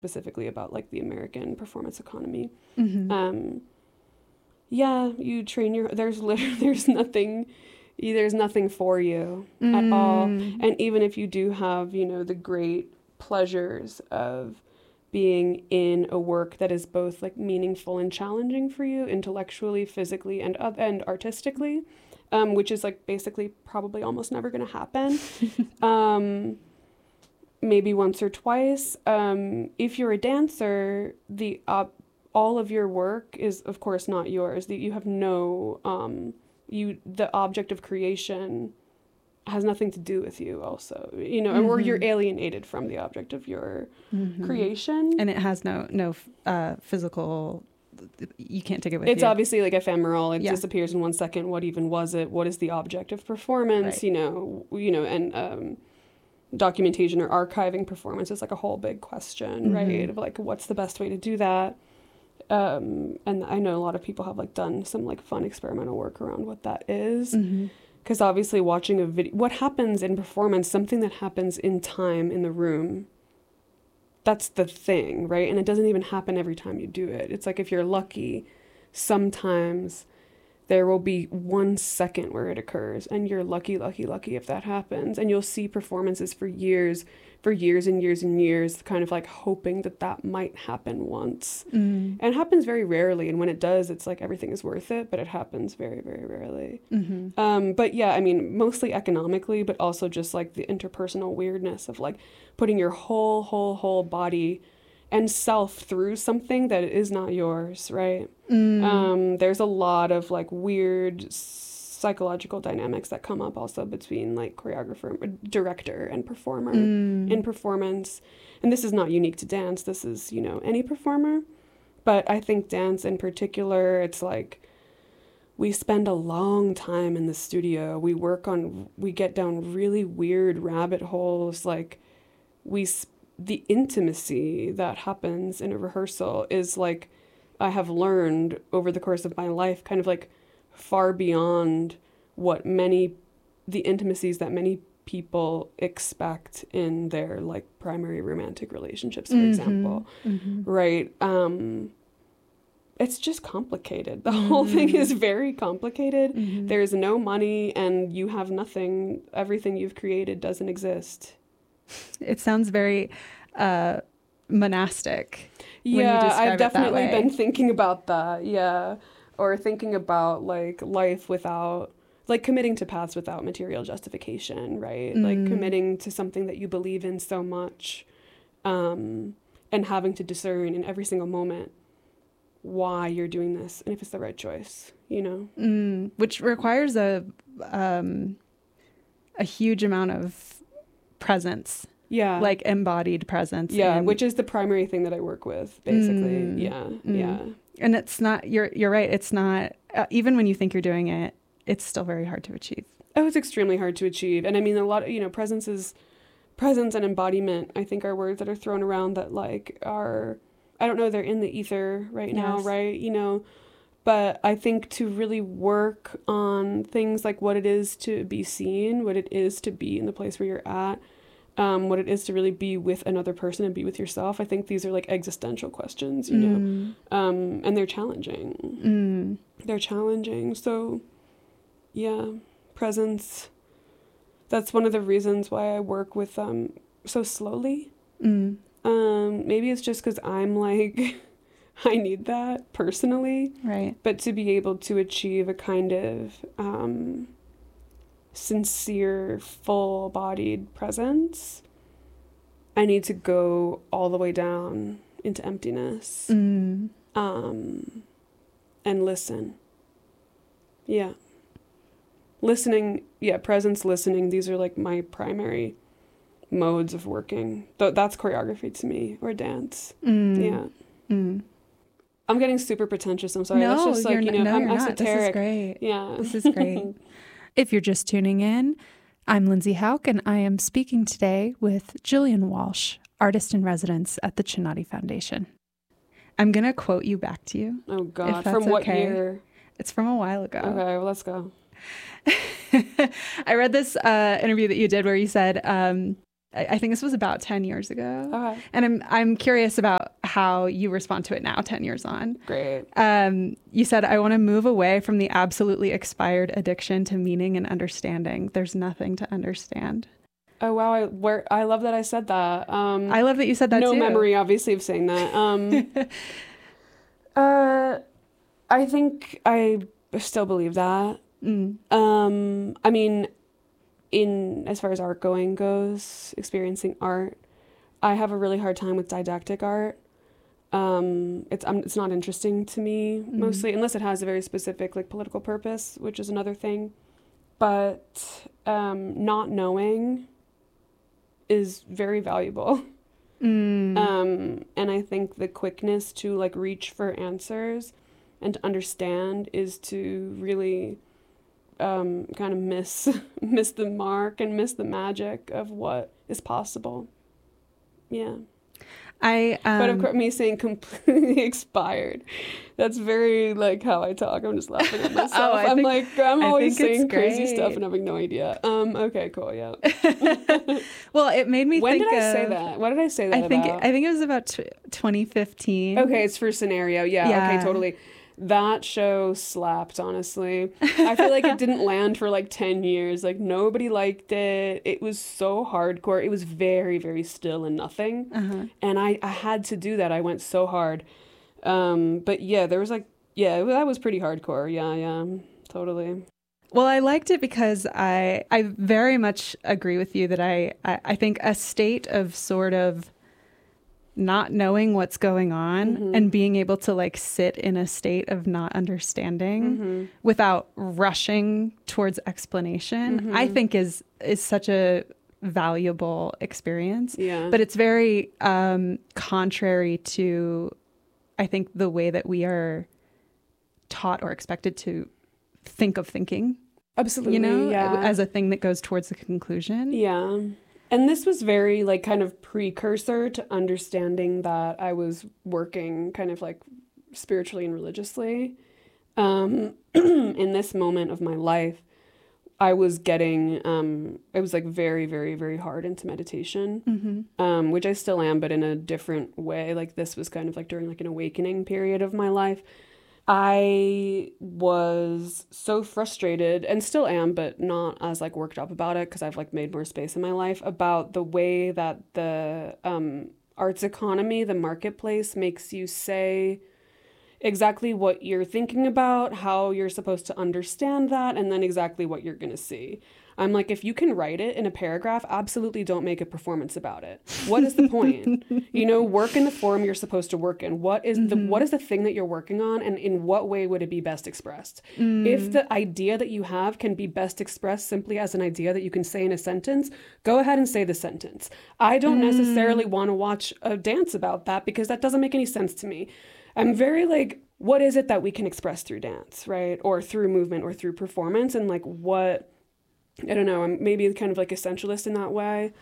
specifically about like the American performance economy. Mm-hmm. Yeah, you train there's nothing for you at all. And even if you do have, the great pleasures of being in a work that is both like meaningful and challenging for you intellectually, physically, and artistically, which is like basically probably almost never going to happen. Maybe once or twice. If you're a dancer, all of your work is of course not yours. You have no the object of creation has nothing to do with you also, or you're alienated from the object of your creation. And it has no physical, you can't take it with it's you. Obviously like ephemeral. It disappears in 1 second. What even was it? What is the object of performance? Right. And documentation or archiving performance is like a whole big question, right? Of like, what's the best way to do that? And I know a lot of people have like done some like fun experimental work around what that is. Because obviously watching a video, what happens in performance, something that happens in time in the room, that's the thing, right? And it doesn't even happen every time you do it. It's like if you're lucky, sometimes there will be 1 second where it occurs, and you're lucky if that happens. And you'll see performances for years and years, kind of like hoping that might happen once. And it happens very rarely. And when it does, it's like everything is worth it, but it happens very, very rarely. But yeah, I mean, mostly economically, but also just like the interpersonal weirdness of like putting your whole body and self through something that is not yours, right? There's a lot of like weird psychological dynamics that come up also between like choreographer, director, and performer in performance. And this is not unique to dance. This is, any performer. But I think dance in particular, it's like we spend a long time in the studio. We get down really weird rabbit holes. Like the intimacy that happens in a rehearsal is like, I have learned over the course of my life, kind of like far beyond what the intimacies that many people expect in their like primary romantic relationships, for example. Right. It's just complicated. The whole thing is very complicated. There's no money and you have nothing. Everything you've created doesn't exist. It sounds very monastic. Yeah, I've definitely been thinking about that. Yeah. Or thinking about like life without, like committing to paths without material justification, right? Like committing to something that you believe in so much, and having to discern in every single moment why you're doing this and if it's the right choice, Which requires a huge amount of presence. Yeah. Like embodied presence. Yeah, which is the primary thing that I work with, basically. Yeah. And it's not, you're right, it's not, even when you think you're doing it, it's still very hard to achieve. Oh, it's extremely hard to achieve. And I mean, a lot of, presence and embodiment, I think, are words that are thrown around that like are, I don't know, they're in the ether right now, right? But I think to really work on things like what it is to be seen, what it is to be in the place where you're at, what it is to really be with another person and be with yourself. I think these are like existential questions, and they're challenging. They're challenging. So yeah, presence. That's one of the reasons why I work with so slowly. Maybe it's just because I'm like, I need that personally. Right. But to be able to achieve a kind of sincere, full-bodied presence, I need to go all the way down into emptiness, and listen. Yeah. Listening, presence, listening, these are like my primary modes of working. That's choreography to me, or dance. Yeah. I'm getting super pretentious, I'm sorry. No, that's just like, I'm esoteric. This is great. Yeah. This is great. If you're just tuning in, I'm Lindsay Hauk, and I am speaking today with Jillian Walsh, artist in residence at the Chinati Foundation. I'm going to quote you back to you. Oh, God. From what year? It's from a while ago. Okay, well, let's go. I read this interview that you did where you said, I think this was about 10 years ago. Okay. And I'm curious about how you respond to it now, 10 years on. Great. You said, I want to move away from the absolutely expired addiction to meaning and understanding. There's nothing to understand. Oh, wow. I love that I said that. I love that you said that no too. No memory, obviously, of saying that. I think I still believe that. I mean, as far as art going goes, experiencing art, I have a really hard time with didactic art. It's not interesting to me mostly, unless it has a very specific like political purpose, which is another thing. But not knowing is very valuable. And I think the quickness to like reach for answers and to understand is to really kind of miss the mark and miss the magic of what is possible. Yeah. But of course, me saying completely expired, that's very like how I talk. I'm just laughing at myself. I'm always saying crazy stuff and having no idea. Okay, cool, yeah. Well, it made me when think did I say that? What did I say that about? I think it was about 2015. Okay, it's for Scenario. Yeah, okay, totally. That show slapped, honestly. I feel like it didn't land for like 10 years. Like nobody liked it. It was so hardcore. It was very, very still and nothing. And I had to do that. I went so hard. But yeah, there was like, that was pretty hardcore. Yeah, totally. Well, I liked it because I very much agree with you that I think a state of sort of not knowing what's going on and being able to like sit in a state of not understanding without rushing towards explanation, I think is such a valuable experience. Yeah. But it's very contrary to, I think, the way that we are taught or expected to think of thinking. Absolutely. You know, as a thing that goes towards the conclusion. Yeah. And this was very like kind of precursor to understanding that I was working kind of like spiritually and religiously. In this moment of my life, I was getting, it was like very, very, very hard into meditation, which I still am, but in a different way. Like this was kind of like during like an awakening period of my life. I was so frustrated and still am, but not as like worked up about it because I've like made more space in my life about the way that the arts economy, the marketplace makes you say exactly what you're thinking about, how you're supposed to understand that, and then exactly what you're going to see. I'm like, if you can write it in a paragraph, absolutely don't make a performance about it. What is the point? You know, work in the form you're supposed to work in. What is the thing that you're working on, and in what way would it be best expressed? If the idea that you have can be best expressed simply as an idea that you can say in a sentence, go ahead and say the sentence. I don't necessarily want to watch a dance about that because that doesn't make any sense to me. I'm very like, what is it that we can express through dance, right? Or through movement or through performance, and like what... I don't know, I'm maybe kind of like essentialist in that way.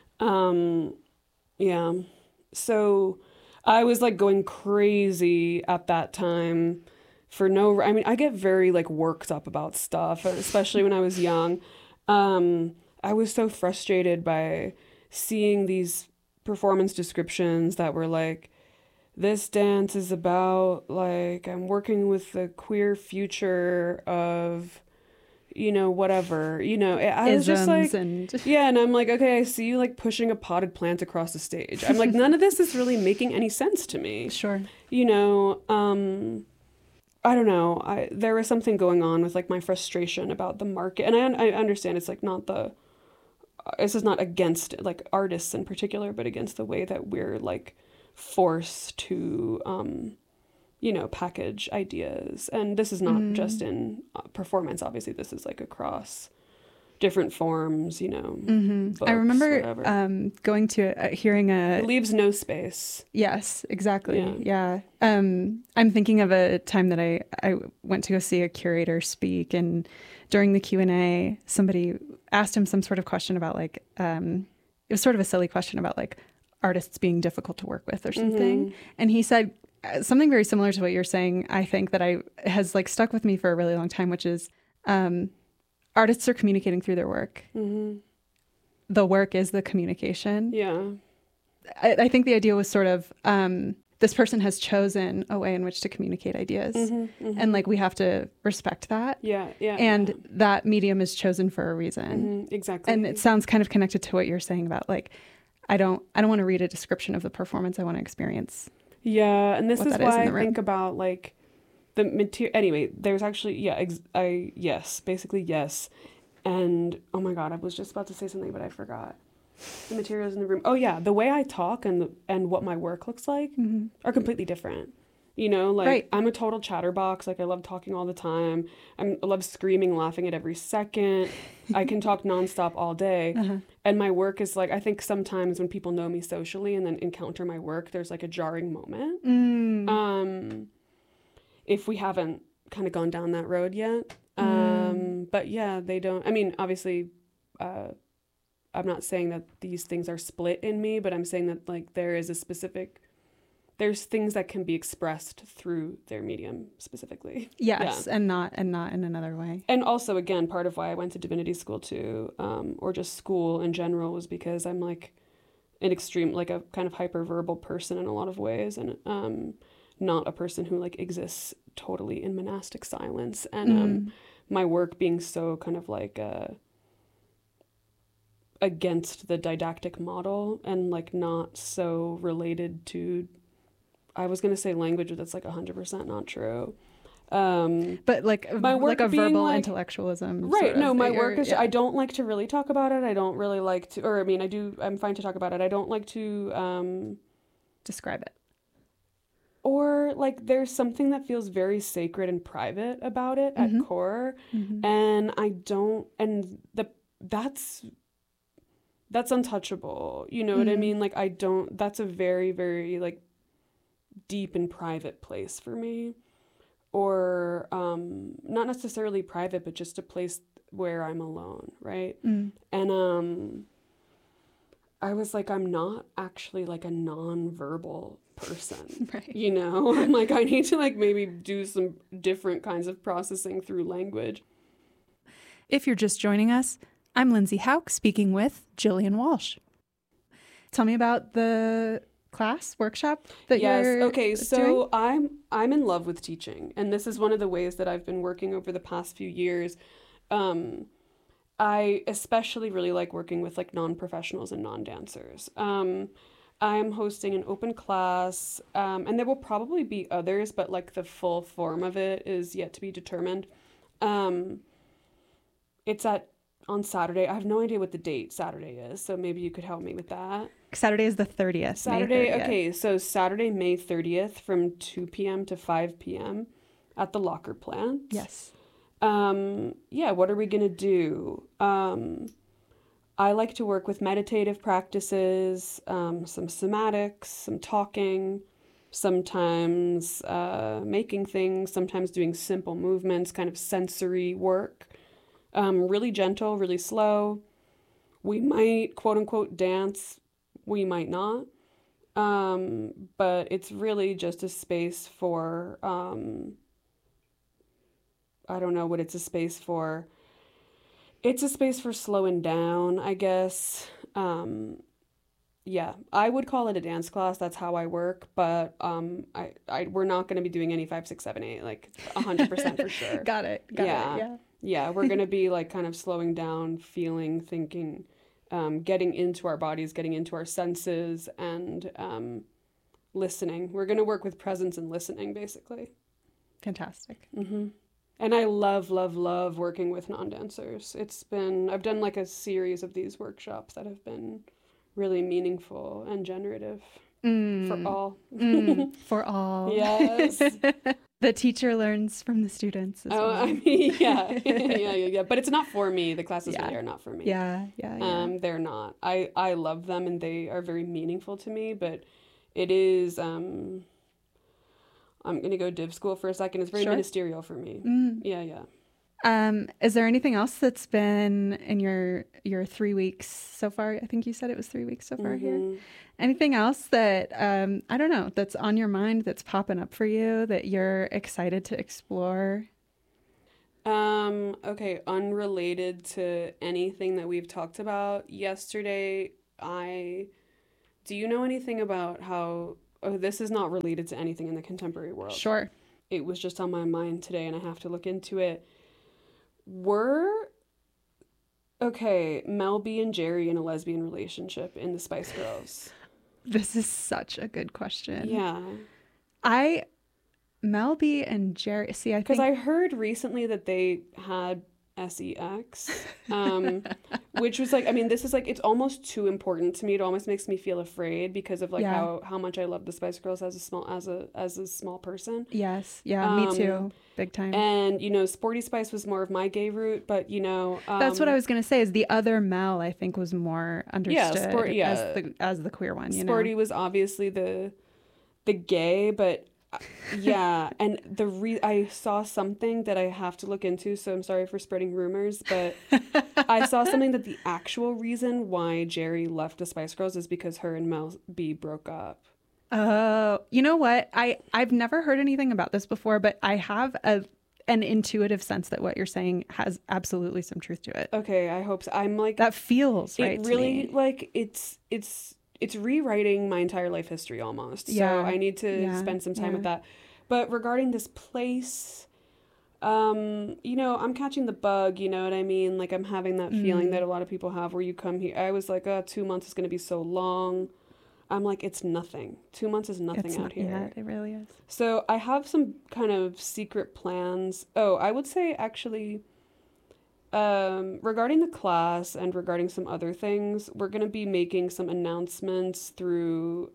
Yeah. So I was like going crazy at that time I get very like worked up about stuff, especially when I was young. I was so frustrated by seeing these performance descriptions that were like, this dance is about like, I'm working with the queer future of... you know, whatever, you know, I was just like, and I'm like, okay, I see you like pushing a potted plant across the stage. I'm like, none of this is really making any sense to me. Sure. You know, I don't know. There was something going on with like my frustration about the market. And I understand it's like this is not against like artists in particular, but against the way that we're like forced to, you know, package ideas. And this is not just in performance. Obviously, this is like across different forms, you know. Books, I remember going to hearing a... It leaves no space. Yes, exactly. Yeah. I'm thinking of a time that I went to go see a curator speak, and during the Q&A, somebody asked him some sort of question about like, it was sort of a silly question about like artists being difficult to work with or something. And he said, something very similar to what you're saying, I think that has like stuck with me for a really long time, which is artists are communicating through their work. the work is the communication. Yeah. I think the idea was sort of, this person has chosen a way in which to communicate ideas. And like, we have to respect that. Yeah. And that medium is chosen for a reason. Exactly. And it sounds kind of connected to what you're saying about like, I don't want to read a description of the performance. I want to experience. Yeah. And this is why I think about like the material. Anyway, there's actually, yes, basically yes. And oh my God, I was just about to say something, but I forgot. The materials in the room. Oh yeah, the way I talk and what my work looks like are completely different. You know, like I'm a total chatterbox. Like I love talking all the time. I love screaming, laughing at every second. I can talk nonstop all day. And my work is like, I think sometimes when people know me socially and then encounter my work, there's like a jarring moment. If we haven't kind of gone down that road yet. But yeah, they don't. I mean, obviously, I'm not saying that these things are split in me, but I'm saying that like there's things that can be expressed through their medium specifically. Yes, and not in another way. And also, again, part of why I went to divinity school too, or just school in general, was because I'm like an extreme, like a kind of hyperverbal person in a lot of ways, and not a person who like exists totally in monastic silence. And my work being so kind of like against the didactic model and like not so related to, I was going to say language, but that's like 100% not true. But like my work like a verbal like, intellectualism. Right. No, my work is, I don't like to really talk about it. I don't really like to, or I mean, I'm fine to talk about it. I don't like to describe it. Or like there's something that feels very sacred and private about it at core. And I don't, and that's untouchable. You know what I mean? Like that's a very, very like deep and private place for me. Or not necessarily private, but just a place where I'm alone, right? And I was like, I'm not actually like a non-verbal person, right. You know? I'm like, I need to like maybe do some different kinds of processing through language. If you're just joining us, I'm Lindsay Hauk speaking with Jillian Walsh. Tell me about the class workshop that you're okay, so doing. I'm in love with teaching, and this is one of the ways that I've been working over the past few years. I especially really like working with like non-professionals and non-dancers. I'm hosting an open class, and there will probably be others, but like the full form of it is yet to be determined. It's on Saturday. I have no idea what the date Saturday is, so maybe you could help me with that. Saturday is the 30th. Saturday, May 30th. Okay, so Saturday, May 30th from 2 p.m. to 5 p.m. at the Locker Plant. Yes. What are we going to do? I like to work with meditative practices, some somatics, some talking, sometimes making things, sometimes doing simple movements, kind of sensory work. Really gentle, really slow. We might, quote unquote, dance. We might not. But it's really just a space for, I don't know what it's a space for. It's a space for slowing down, I guess. I would call it a dance class. That's how I work. But we're not going to be doing any 5, 6, 7, 8, like 100% for sure. Got it. Yeah. Yeah, we're going to be like kind of slowing down, feeling, thinking, getting into our bodies, getting into our senses, and listening. We're going to work with presence and listening, basically. Fantastic. And I love, love, love working with non-dancers. I've done like a series of these workshops that have been really meaningful and generative for all. For all. Yes. The teacher learns from the students as well. I mean, yeah. But it's not for me. The classes really are not for me. Yeah. They're not. I love them and they are very meaningful to me, but it is, I'm going to go div school for a second. It's very ministerial for me. Yeah. Is there anything else that's been in your 3 weeks so far? I think you said it was 3 weeks so far here. Anything else that, I don't know, that's on your mind, that's popping up for you, that you're excited to explore? Okay, unrelated to anything that we've talked about. Yesterday, do you know anything about how, oh, this is not related to anything in the contemporary world. Sure. It was just on my mind today and I have to look into it. Okay, Mel B and Jerry in a lesbian relationship in the Spice Girls? This is such a good question. Yeah. Mel B and Jerry, see, I think... Because I heard recently that they had sex, which was like, I mean, this is like, it's almost too important to me. It almost makes me feel afraid because of like how much I love the Spice Girls as a small person. Yes. Yeah, me too. Big time. And, you know, Sporty Spice was more of my gay route, but, you know... that's what I was going to say, is the other Mel, I think, was more understood as the queer one, you know? Sporty was obviously the gay, but... yeah, and I saw something that I have to look into, so I'm sorry for spreading rumors, but I saw something that the actual reason why Jerry left the Spice Girls is because her and Mel B broke up. Oh, you know what? I've never heard anything about this before, but I have an intuitive sense that what you're saying has absolutely some truth to it. Okay, I hope so. I'm like... That feels right to really, me. like, it's rewriting my entire life history almost. So I need to spend some time with that. But regarding this place, you know, I'm catching the bug, you know what I mean? Like, I'm having that feeling that a lot of people have where you come here. I was like, 2 months is going to be so long. I'm like, it's nothing. 2 months is nothing out here. Yeah, it really is. So I have some kind of secret plans. Oh, I would say actually... regarding the class and regarding some other things, we're going to be making some announcements through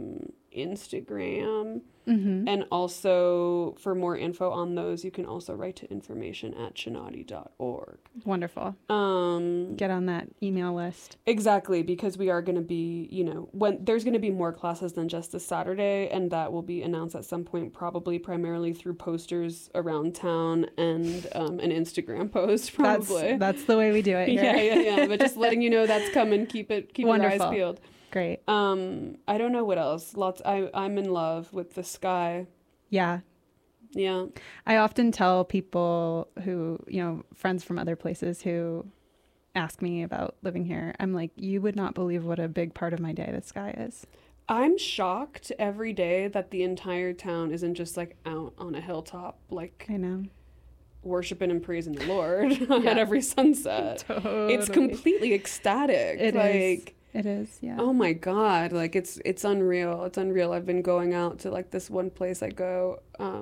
Instagram. Mm-hmm. And also, for more info on those, you can also write to information@chenaughty.org. Wonderful. Get on that email list. Exactly, because we are going to be, you know, when there's going to be more classes than just this Saturday, and that will be announced at some point, probably primarily through posters around town and an Instagram post, probably. That's the way we do it here. Yeah. But just letting you know that's coming. Keep your eyes peeled. Great. I don't know what else. I'm in love with the sky. Yeah. Yeah. I often tell people who, you know, friends from other places who ask me about living here, I'm like, you would not believe what a big part of my day the sky is. I'm shocked every day that the entire town isn't just like out on a hilltop, like, I know, worshiping and praising the Lord at every sunset. Totally. It's completely ecstatic. It is, yeah. Oh my God, like it's unreal. It's unreal. I've been going out to like this one place I go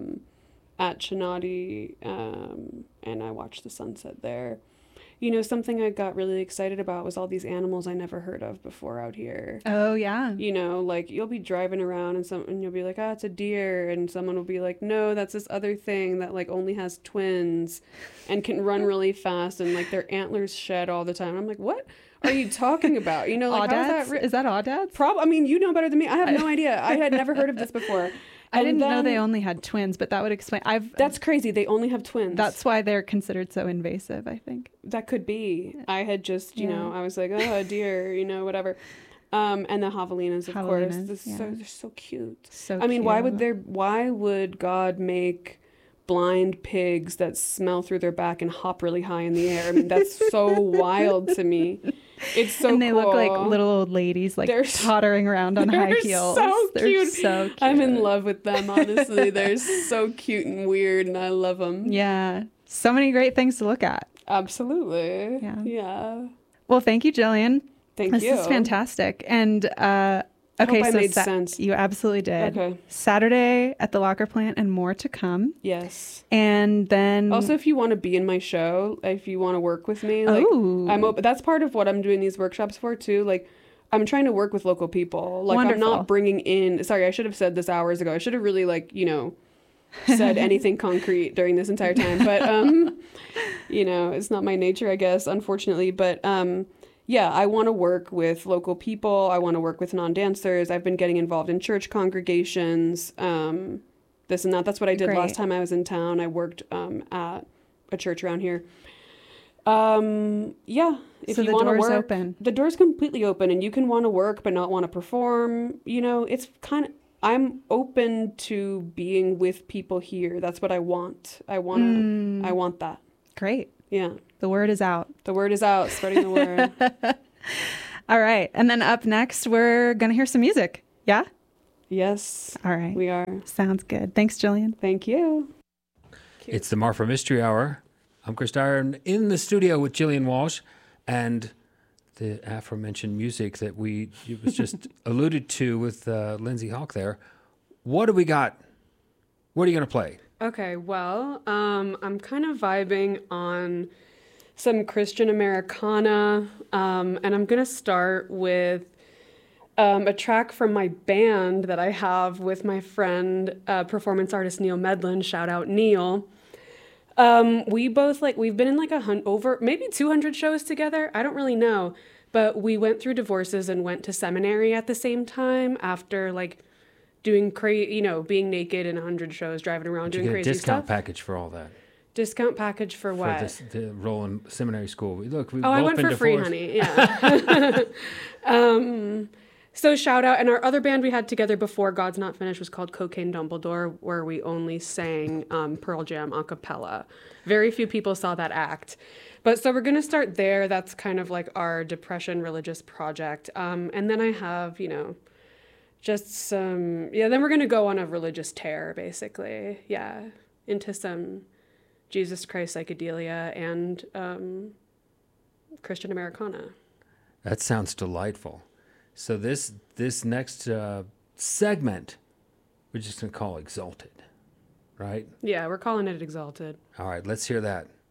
at Chenaughty, and I watch the sunset there. You know, something I got really excited about was all these animals I never heard of before out here. Oh yeah. You know, like you'll be driving around and you'll be like, it's a deer, and someone will be like, no, that's this other thing that like only has twins and can run really fast and like their antlers shed all the time. I'm like, what are you talking about? You know, like, is that Audads? I mean, you know better than me. I have no idea. I had never heard of this before. I didn't know they only had twins, but that would explain. That's crazy. They only have twins. That's why they're considered so invasive, I think. That could be. I had just, you know, I was like, oh, dear, you know, whatever. And the javelinas, of course. They're so cute. So I mean, cute. why would God make blind pigs that smell through their back and hop really high in the air? I mean, that's so wild to me. It's so cool. And they look like little old ladies, like tottering around on high heels. They're so cute. I'm in love with them, honestly. They're so cute and weird, and I love them. Yeah. So many great things to look at. Absolutely. Yeah. Well, thank you, Jillian. Thank you. This is fantastic. And okay, so I made sense. You absolutely did. Okay. Saturday at the Locker Plant and more to come. Yes. And then also, if you want to be in my show, if you want to work with me, like I'm open. That's part of what I'm doing these workshops for too. Like, I'm trying to work with local people. Like, Wonderful. I'm not bringing in. Sorry, I should have said this hours ago. I should have really said anything concrete during this entire time. But it's not my nature, I guess, unfortunately. But yeah, I want to work with local people. I want to work with non-dancers. I've been getting involved in church congregations, this and that. That's what I did last time I was in town. I worked at a church around here. Yeah, if you want to work, open. The door's completely open, and you can want to work but not want to perform. You know, it's kind of, I'm open to being with people here. That's what I want. I want that. Great. Yeah. The word is out. The word is out, spreading the word. All right. And then up next, we're going to hear some music. Yeah? Yes. All right. We are. Sounds good. Thanks, Jillian. Thank you. It's the Marfa Mystery Hour. I'm Chris Dyer in the studio with Jillian Walsh, and the aforementioned music that you was just alluded to with Lindsay Hawk there. What do we got? What are you going to play? Okay, well, I'm kind of vibing on some Christian Americana, and I'm going to start with a track from my band that I have with my friend, performance artist Neil Medlin. Shout out Neil. We both we've been in over maybe 200 shows together. I don't really know, but we went through divorces and went to seminary at the same time after doing being naked in 100 shows, driving around doing crazy stuff. Did you get a discount package for all that? Discount package for what? For the role in seminary school. Look, we've I went for free, honey. Yeah. So shout out. And our other band we had together before God's Not Finished was called Cocaine Dumbledore, where we only sang Pearl Jam a cappella. Very few people saw that act. But so we're going to start there. That's kind of like our depression religious project. And then I have, just some, then we're going to go on a religious tear, basically. Yeah. Into some Jesus Christ psychedelia and Christian Americana. That sounds delightful. So this next segment, we're just going to call Exalted, right? Yeah, we're calling it Exalted. All right, let's hear that.